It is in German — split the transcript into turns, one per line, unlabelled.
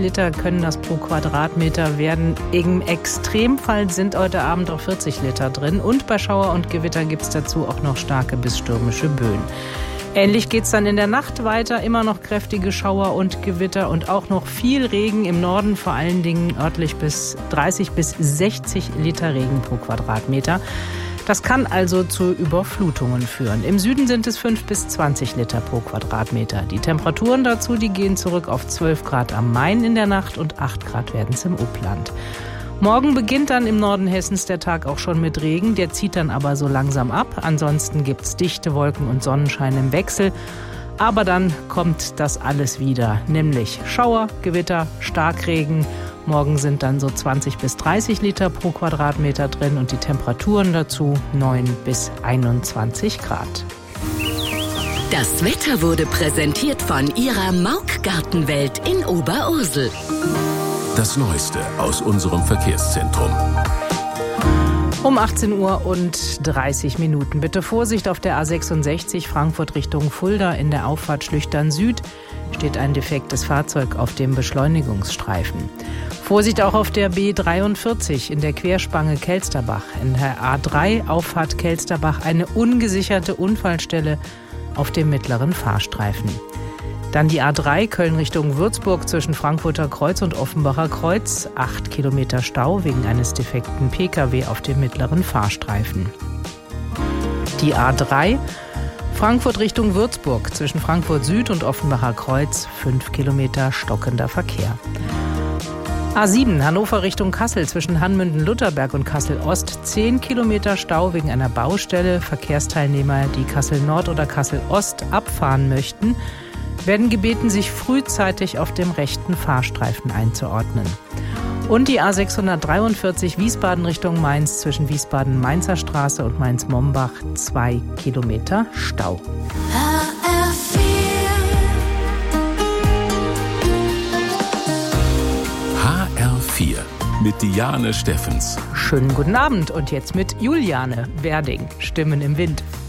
Liter können das pro Quadratmeter werden. Im Extremfall sind heute Abend auch 40 Liter drin. Und bei Schauer und Gewitter gibt es dazu auch noch starke bis stürmische Böen. Ähnlich geht es dann in der Nacht weiter. Immer noch kräftige Schauer und Gewitter und auch noch viel Regen im Norden, vor allen Dingen örtlich bis 30 bis 60 Liter Regen pro Quadratmeter. Das kann also zu Überflutungen führen. Im Süden sind es 5 bis 20 Liter pro Quadratmeter. Die Temperaturen dazu, die gehen zurück auf 12 Grad am Main in der Nacht und 8 Grad werden es im Upland. Morgen beginnt dann im Norden Hessens der Tag auch schon mit Regen. Der zieht dann aber so langsam ab. Ansonsten gibt es dichte Wolken und Sonnenschein im Wechsel. Aber dann kommt das alles wieder, nämlich Schauer, Gewitter, Starkregen. Morgen sind dann so 20 bis 30 Liter pro Quadratmeter drin und die Temperaturen dazu 9 bis 21 Grad.
Das Wetter wurde präsentiert von Ihrer Mauck Gartenwelt in Oberursel.
Das Neueste aus unserem Verkehrszentrum.
Um 18 Uhr und 30 Minuten. Bitte Vorsicht auf der A66 Frankfurt Richtung Fulda in der Auffahrt Schlüchtern Süd. Steht ein defektes Fahrzeug auf dem Beschleunigungsstreifen. Vorsicht auch auf der B43 in der Querspange Kelsterbach. In der A3 Auffahrt Kelsterbach eine ungesicherte Unfallstelle auf dem mittleren Fahrstreifen. Dann die A3 Köln Richtung Würzburg zwischen Frankfurter Kreuz und Offenbacher Kreuz. 8 Kilometer Stau wegen eines defekten Pkw auf dem mittleren Fahrstreifen. Die A3 Frankfurt Richtung Würzburg zwischen Frankfurt Süd und Offenbacher Kreuz. 5 Kilometer stockender Verkehr. A7 Hannover Richtung Kassel zwischen Hanmünden-Lutherberg und Kassel-Ost. 10 Kilometer Stau wegen einer Baustelle. Verkehrsteilnehmer, die Kassel-Nord oder Kassel-Ost abfahren möchten, werden gebeten, sich frühzeitig auf dem rechten Fahrstreifen einzuordnen. Und die A643 Wiesbaden Richtung Mainz zwischen Wiesbaden-Mainzer Straße und Mainz-Mombach 2 Kilometer Stau.
HR4 mit Diane Steffens.
Schönen guten Abend und jetzt mit Juliane Werding, Stimmen im Wind.